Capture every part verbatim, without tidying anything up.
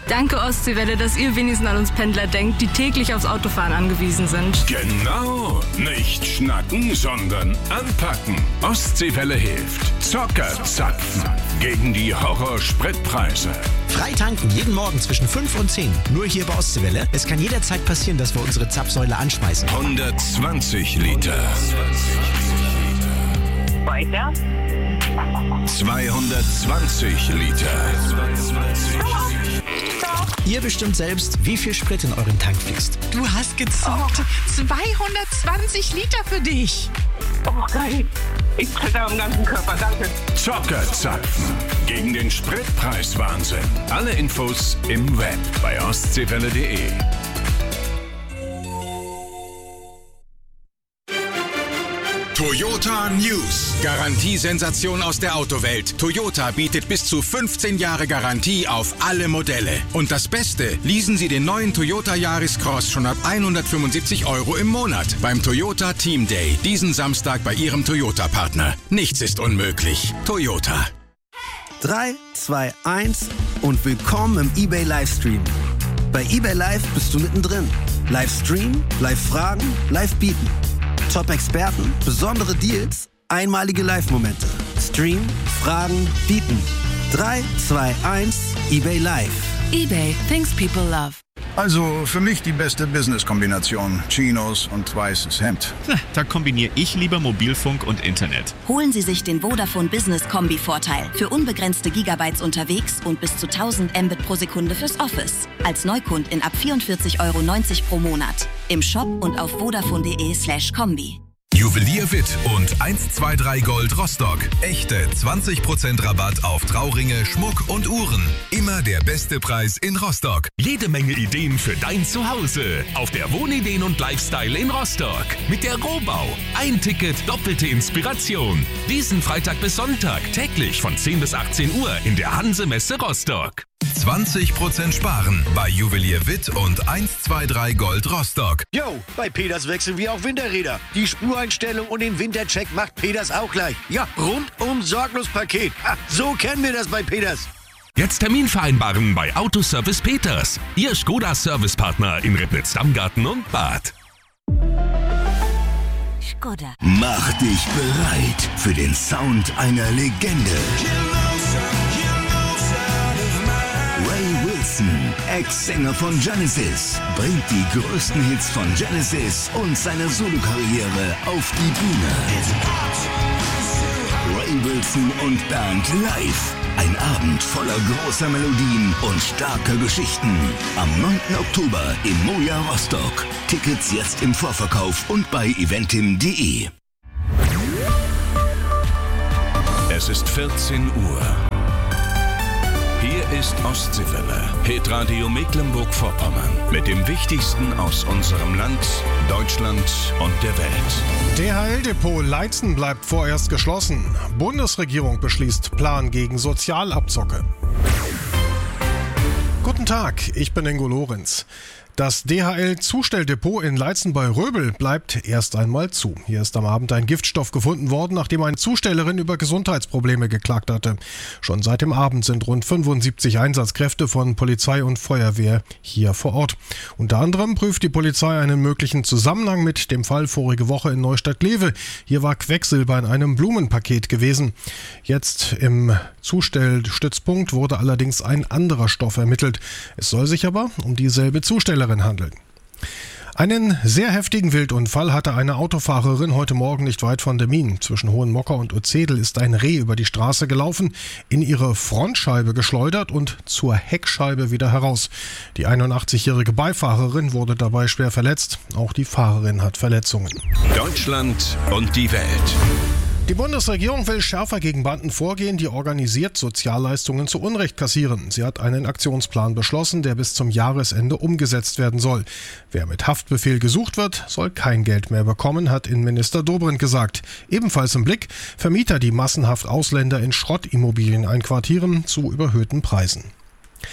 Danke Ostseewelle, dass ihr wenigstens an uns Pendler denkt, die täglich aufs Autofahren angewiesen sind. Genau, nicht schnacken, sondern anpacken. Ostseewelle hilft. Zocker zapfen gegen die Horrorspritpreise. Frei tanken jeden Morgen zwischen fünf und zehn. Nur hier bei Ostseewelle. Es kann jederzeit passieren, dass wir unsere Zapfsäule anschmeißen. hundertzwanzig Liter. Weiter. zweihundertzwanzig Liter. Ihr bestimmt selbst, wie viel Sprit in euren Tank fließt. Du hast gezockt. zweihundertzwanzig Liter für dich. Oh, geil. Ich zitter am ganzen Körper, danke. Zocker zapfen gegen den Spritpreiswahnsinn. Alle Infos im Web bei ostseewelle punkt de. Toyota News. Garantiesensation aus der Autowelt. Toyota bietet bis zu fünfzehn Jahre Garantie auf alle Modelle. Und das Beste, leasen Sie den neuen Toyota Yaris Cross schon ab hundertfünfundsiebzig Euro im Monat beim Toyota Team Day. Diesen Samstag bei Ihrem Toyota-Partner. Nichts ist unmöglich. Toyota. drei, zwei, eins und willkommen im eBay Livestream. Bei eBay Live bist du mittendrin. Livestream, Live-Fragen, Live-Bieten. Top-Experten, besondere Deals, einmalige Live-Momente. Stream, Fragen, Bieten. drei, zwei, eins, eBay Live. eBay, things people love. Also für mich die beste Business-Kombination. Chinos und weißes Hemd. Da kombiniere ich lieber Mobilfunk und Internet. Holen Sie sich den Vodafone Business Kombi-Vorteil. Für unbegrenzte Gigabytes unterwegs und bis zu tausend Mbit pro Sekunde fürs Office. Als Neukundin ab vierundvierzig Euro neunzig pro Monat. Im Shop und auf vodafone.de slash Kombi. Juwelier Witt und eins zwei drei Gold Rostock. Echte zwanzig Prozent Rabatt auf Trauringe, Schmuck und Uhren. Immer der beste Preis in Rostock. Jede Menge Ideen für dein Zuhause. Auf der Wohnideen und Lifestyle in Rostock. Mit der Rohbau. Ein Ticket, doppelte Inspiration. Diesen Freitag bis Sonntag täglich von zehn bis achtzehn Uhr in der Hanse-Messe Rostock. zwanzig Prozent sparen bei Juwelier Witt und eins zwei drei Gold Rostock. Jo, bei Peters wechseln wir auf Winterräder. Die Spureinstellung und den Wintercheck macht Peters auch gleich. Ja, rundum sorglos Paket. Ha, so kennen wir das bei Peters. Jetzt Termin vereinbaren bei Autoservice Peters. Ihr Skoda-Servicepartner in Ribnitz-Dammgarten und Bad. Skoda. Mach dich bereit für den Sound einer Legende. Ray Wilson, Ex-Sänger von Genesis, bringt die größten Hits von Genesis und seine Solokarriere auf die Bühne. Ray Wilson und Band live. Ein Abend voller großer Melodien und starker Geschichten. Am neunten Oktober im Moja Rostock. Tickets jetzt im Vorverkauf und bei eventim punkt de. Es ist vierzehn Uhr. Hier ist Ostseewelle, Hitradio Mecklenburg-Vorpommern. Mit dem Wichtigsten aus unserem Land, Deutschland und der Welt. D H L-Depot Leitzen bleibt vorerst geschlossen. Bundesregierung beschließt Plan gegen Sozialabzocke. Guten Tag, ich bin Ingo Lorenz. Das D H L-Zustelldepot in Leitzen bei Röbel bleibt erst einmal zu. Hier ist am Abend ein Giftstoff gefunden worden, nachdem eine Zustellerin über Gesundheitsprobleme geklagt hatte. Schon seit dem Abend sind rund fünfundsiebzig Einsatzkräfte von Polizei und Feuerwehr hier vor Ort. Unter anderem prüft die Polizei einen möglichen Zusammenhang mit dem Fall vorige Woche in Neustadt-Glewe. Hier war Quecksilber in einem Blumenpaket gewesen. Jetzt im Zustellstützpunkt wurde allerdings ein anderer Stoff ermittelt. Es soll sich aber um dieselbe Zustellerin handeln. Einen sehr heftigen Wildunfall hatte eine Autofahrerin heute Morgen nicht weit von Demmin. Zwischen Hohenmocker und Urzedel ist ein Reh über die Straße gelaufen, in ihre Frontscheibe geschleudert und zur Heckscheibe wieder heraus. Die einundachtzig-jährige Beifahrerin wurde dabei schwer verletzt. Auch die Fahrerin hat Verletzungen. Deutschland und die Welt. Die Bundesregierung will schärfer gegen Banden vorgehen, die organisiert Sozialleistungen zu Unrecht kassieren. Sie hat einen Aktionsplan beschlossen, der bis zum Jahresende umgesetzt werden soll. Wer mit Haftbefehl gesucht wird, soll kein Geld mehr bekommen, hat Innenminister Dobrindt gesagt. Ebenfalls im Blick Vermieter, die massenhaft Ausländer in Schrottimmobilien einquartieren, zu überhöhten Preisen.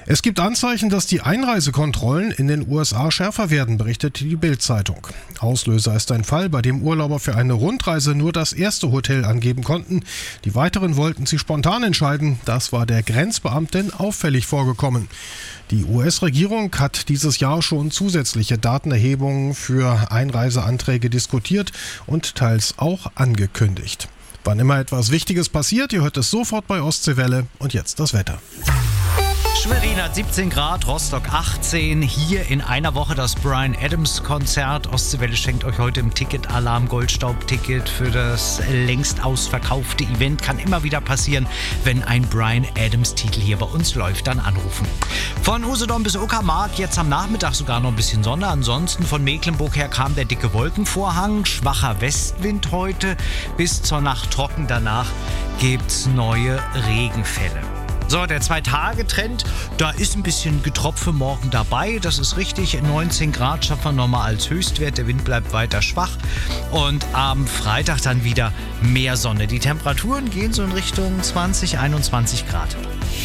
Es gibt Anzeichen, dass die Einreisekontrollen in den U S A schärfer werden, berichtet die Bild-Zeitung. Auslöser ist ein Fall, bei dem Urlauber für eine Rundreise nur das erste Hotel angeben konnten. Die weiteren wollten sie spontan entscheiden. Das war der Grenzbeamtin auffällig vorgekommen. Die U S-Regierung hat dieses Jahr schon zusätzliche Datenerhebungen für Einreiseanträge diskutiert und teils auch angekündigt. Wann immer etwas Wichtiges passiert, ihr hört es sofort bei Ostseewelle. Und jetzt das Wetter. Schwerin hat siebzehn Grad, Rostock achtzehn. Hier in einer Woche das Bryan Adams Konzert. Ostseewelle schenkt euch heute im Ticketalarm Goldstaub-Ticket für das längst ausverkaufte Event. Kann immer wieder passieren, wenn ein Bryan Adams Titel hier bei uns läuft, dann anrufen. Von Usedom bis Uckermark jetzt am Nachmittag sogar noch ein bisschen Sonne. Ansonsten von Mecklenburg her kam der dicke Wolkenvorhang. Schwacher Westwind heute. Bis zur Nacht trocken. Danach gibt's neue Regenfälle. So, der Zwei-Tage-Trend, da ist ein bisschen Getropfe morgen dabei, das ist richtig. neunzehn Grad schaffen wir nochmal als Höchstwert, der Wind bleibt weiter schwach. Und am Freitag dann wieder mehr Sonne. Die Temperaturen gehen so in Richtung zwanzig, einundzwanzig Grad.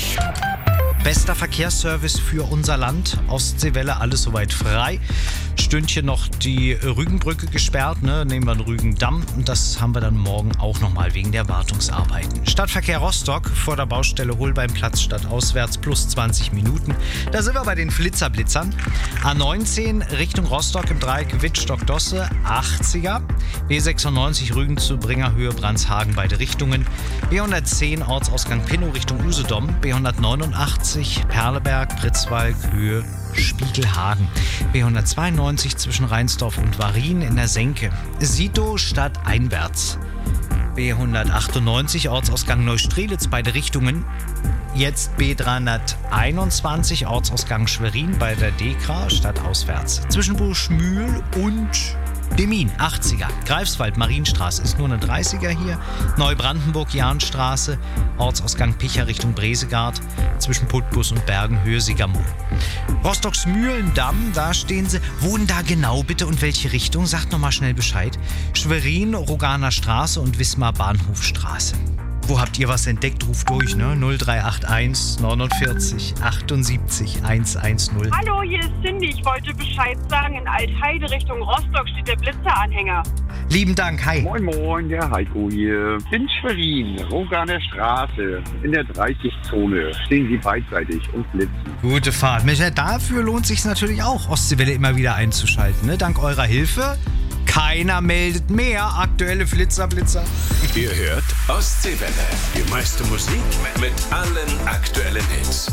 Bester Verkehrsservice für unser Land. Ostseewelle, alles soweit frei. Stündchen noch die Rügenbrücke gesperrt, ne? Nehmen wir den Rügendamm. Und das haben wir dann morgen auch nochmal wegen der Wartungsarbeiten. Stadtverkehr Rostock vor der Baustelle Holbeimplatz statt auswärts plus zwanzig Minuten. Da sind wir bei den Flitzerblitzern. A neunzehn Richtung Rostock im Dreieck Wittstock-Dosse achtziger. B sechsundneunzig Rügen zu Bringerhöhe Brandshagen beide Richtungen. B hundertzehn Ortsausgang Pinnow Richtung Usedom. B hundertneunundachtzig Perleberg Pritzwalk Höhe Spiegelhagen. B hundertzweiundneunzig zwischen Rheinsdorf und Warin in der Senke. Sito stadteinwärts. B hundertachtundneunzig Ortsausgang Neustrelitz beide Richtungen. Jetzt B dreihunderteinundzwanzig Ortsausgang Schwerin bei der Dekra stadtauswärts. Zwischen Buschmühl und Demmin, achtziger. Greifswald, Marienstraße ist nur eine dreißiger hier. Neubrandenburg, Jahnstraße. Ortsausgang Picher Richtung Bresegard. Zwischen Putbus und Bergenhöhe, Sigermoor. Rostocks Mühlendamm, da stehen sie. Wo denn da genau bitte und welche Richtung? Sagt nochmal schnell Bescheid. Schwerin, Roganer Straße und Wismar Bahnhofstraße. Wo habt ihr was entdeckt? Ruft durch, ne? null drei acht eins neunundvierzig achtundsiebzig hundertzehn. Hallo, hier ist Cindy. Ich wollte Bescheid sagen. In Altheide Richtung Rostock steht der Blitzeranhänger. Lieben Dank, hi. Moin Moin, der Heiko hier. In Schwerin, Roganer Straße, in der dreißig-Zone. Stehen Sie beidseitig und blitzen. Gute Fahrt. Michael, dafür lohnt sich natürlich auch, Ostseewelle immer wieder einzuschalten. Ne? Dank eurer Hilfe. Keiner meldet mehr aktuelle Flitzerblitzer. Ihr hört Ostseewelle. Die meiste Musik mit allen aktuellen Hits.